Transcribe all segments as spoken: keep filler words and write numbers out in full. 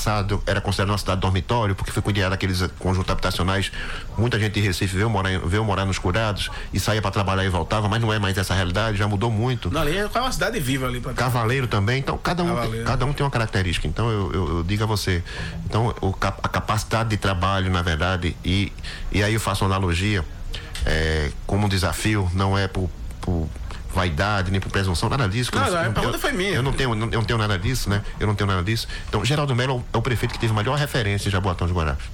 passado era considerada uma cidade dormitório, porque foi cuidar daqueles conjuntos habitacionais. Muita gente de Recife veio morar, veio morar nos Curados e saía para trabalhar e voltava, mas não é mais essa realidade, já mudou muito. Não, ali é uma cidade viva ali. Pra... Cavaleiro também, então cada um, tem, cada um tem uma característica. Então eu, eu, eu digo a você, então o, a capacidade de trabalho, na verdade, e, e aí eu faço uma analogia, é, como um desafio, não é por, por vaidade, nem por presunção, nada disso. Não, eu, a pergunta eu, foi minha. Eu não tenho, não, eu não tenho nada disso, né? Eu não tenho nada disso. Então, Geraldo Melo é o prefeito que teve a maior referência em Jaboatão dos Guararapes.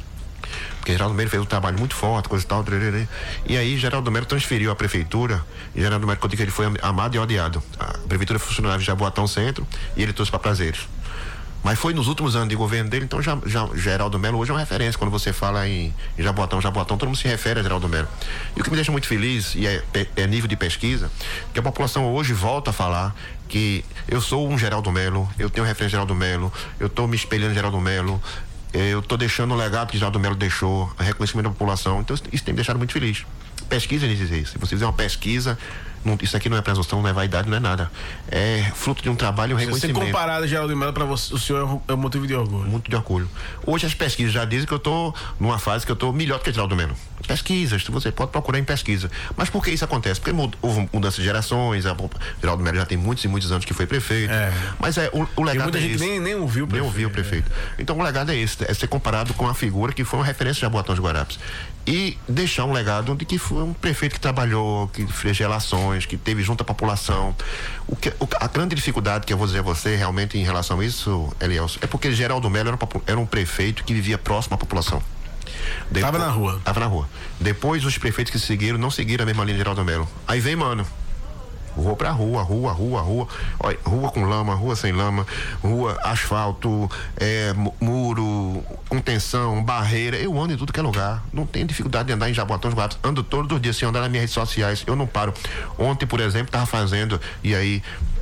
Porque Geraldo Melo fez um trabalho muito forte, coisa e tal, trererê. E aí Geraldo Melo transferiu a prefeitura, e Geraldo Melo, que eu digo que ele foi amado e odiado. A prefeitura funcionava em Jaboatão Centro e ele trouxe para Prazeres. Mas foi nos últimos anos de governo dele, então já, já, Geraldo Melo hoje é uma referência. Quando você fala em, em Jaboatão, Jaboatão, todo mundo se refere a Geraldo Melo. E o que me deixa muito feliz, e é, é, é nível de pesquisa, que a população hoje volta a falar que eu sou um Geraldo Melo, eu tenho referência a Geraldo Melo, eu estou me espelhando em Geraldo Melo, eu estou deixando o legado que Geraldo Melo deixou, reconhecimento da população. Então isso tem me deixado muito feliz. Pesquisa diz isso. Se você fizer uma pesquisa, não, isso aqui não é presunção, não é vaidade, não é nada. É fruto de um trabalho e um reconhecimento. Se comparado a Geraldo Melo, para você, o senhor é um motivo de orgulho? Muito de orgulho. Hoje as pesquisas já dizem que eu estou numa fase que eu estou melhor do que Geraldo Melo. Pesquisas, você pode procurar em pesquisa. Mas por que isso acontece? Porque houve mudança de gerações, a, Geraldo Melo já tem muitos e muitos anos que foi prefeito. É. Mas é, o, o legado muita é gente esse. Nem, nem ouviu o prefeito. Nem ouviu o prefeito. É. Então o legado é esse, é ser comparado com a figura que foi uma referência de Jaboatão dos Guararapes. E deixar um legado de que foi um prefeito que trabalhou, que fez relações, que teve junto à população. O que, o, a grande dificuldade que eu vou dizer a você realmente em relação a isso, Elielson, é porque Geraldo Melo era, um, era um prefeito que vivia próximo à população. Depois, tava na rua. Tava na rua. Depois os prefeitos que seguiram não seguiram a mesma linha de Geraldo Melo. Aí vem, mano. Vou pra rua, rua, rua, rua. Olha, rua com lama, rua sem lama, rua, asfalto, é, muro, contenção, barreira. Eu ando em tudo que é lugar. Não tenho dificuldade de andar em Jaboatão dos Guararapes. Ando todos os dias, se andar nas minhas redes sociais, eu não paro. Ontem, por exemplo, tava fazendo, e aí,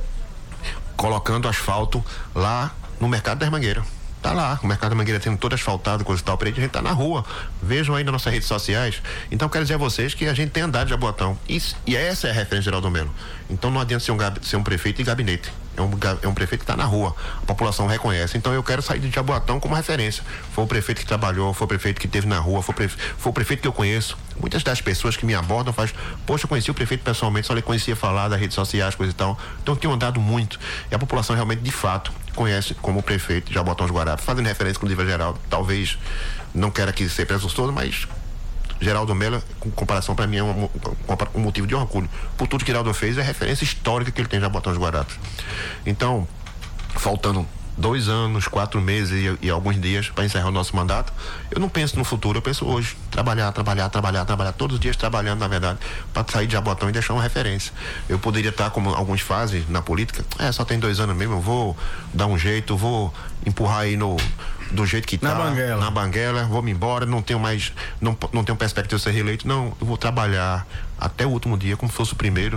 colocando asfalto lá no Mercado das Mangueiras. Tá lá, o Mercado da Mangueira tendo todo asfaltado, coisa e tal, pra gente, a gente tá na rua. Vejam aí nas nossas redes sociais. Então, quero dizer a vocês que a gente tem andado de Jaboatão. Isso, e essa é a referência de Geraldo Melo. Então, não adianta ser um, ser um prefeito de gabinete. É um, é um prefeito que está na rua. A população reconhece. Então, eu quero sair de Jaboatão como referência. Foi o prefeito que trabalhou, foi o prefeito que esteve na rua, foi o, prefe... foi o prefeito que eu conheço. Muitas das pessoas que me abordam fazem, poxa, eu conheci o prefeito pessoalmente, só lhe conhecia falar das redes sociais, coisa e tal. Então, eu tenho andado muito. E a população realmente, de fato, conhece como prefeito de Jaboatão dos Guararapes, fazendo referência, inclusive, a Geraldo. Talvez não quero aqui ser presunçoso, mas Geraldo Melo, com comparação, para mim, é um, um motivo de orgulho. Por tudo que Geraldo fez, é a referência histórica que ele tem em Jaboatão dos Guararapes. Então, faltando dois anos, quatro meses e, e alguns dias para encerrar o nosso mandato, eu não penso no futuro, eu penso hoje. Trabalhar, trabalhar, trabalhar, trabalhar, todos os dias trabalhando, na verdade, para sair de Jaboatão e deixar uma referência. Eu poderia estar, como alguns fazem na política, é, só tem dois anos mesmo, eu vou dar um jeito, vou empurrar aí no, do jeito que na tá, banguela. na banguela, vou me embora, não tenho mais, não, não tenho perspectiva de ser reeleito, não, eu vou trabalhar até o último dia, como se fosse o primeiro,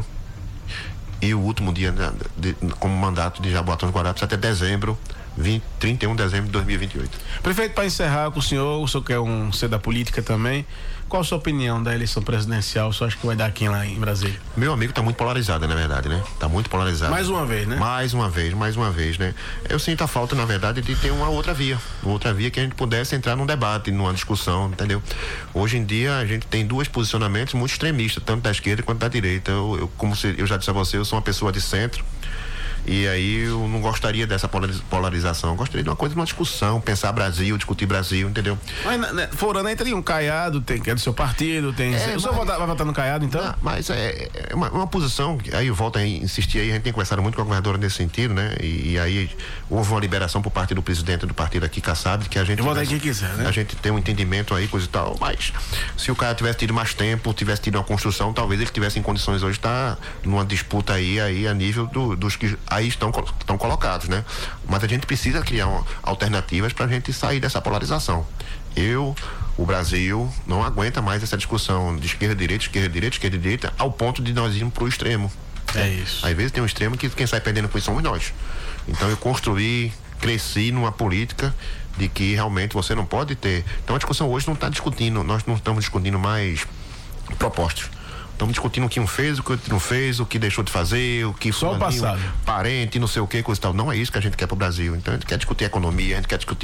e o último dia de, de, como mandato de Jaboatão dos Guararapes até dezembro, vinte, trinta e um de dezembro de dois mil e vinte e oito. Prefeito, para encerrar com o senhor, o senhor que é um ser da política também, qual a sua opinião da eleição presidencial? O senhor acha que vai dar quem lá em Brasília? Meu amigo, tá muito polarizado, na verdade, né? Tá muito polarizado. Mais uma vez, né? Mais uma vez, mais uma vez, né? Eu sinto a falta, na verdade, de ter uma outra via. Uma outra via que a gente pudesse entrar num debate, numa discussão, entendeu? Hoje em dia, a gente tem dois posicionamentos muito extremistas, tanto da esquerda quanto da direita. Eu, eu como se, eu já disse a você, eu sou uma pessoa de centro. E aí eu não gostaria dessa polarização, eu gostaria de uma coisa, de uma discussão, pensar Brasil, discutir Brasil, entendeu? Mas, né, Forana, entra ali um Caiado, tem, que é do seu partido, tem... É, o senhor mas, vai votar no Caiado, então? Ah, mas é, é uma, uma posição, aí eu volto a insistir aí, a gente tem conversado muito com a governadora nesse sentido, né? E, e aí houve uma liberação por parte do presidente do partido aqui, Kassab, que a gente... Eu vou dar quem quiser, né? A gente tem um entendimento aí, coisa e tal, mas se o cara tivesse tido mais tempo, tivesse tido uma construção, talvez ele tivesse em condições hoje de estar numa disputa aí, aí a nível do, dos que aí estão, estão colocados, né? Mas a gente precisa criar uma, alternativas para a gente sair dessa polarização. Eu, o Brasil, não aguenta mais essa discussão de esquerda, direita, esquerda, direita, esquerda, direita, ao ponto de nós irmos para o extremo. É isso. Às vezes tem um extremo que quem sai perdendo com isso somos nós. Então eu construí, cresci numa política de que realmente você não pode ter. Então a discussão hoje não está discutindo, nós não estamos discutindo mais propostas. Estamos discutindo o que um fez, o que outro não fez, o que deixou de fazer, o que só o passado, parente, não sei o que, coisa e tal. Não é isso que a gente quer para o Brasil. Então a gente quer discutir economia, a gente quer discutir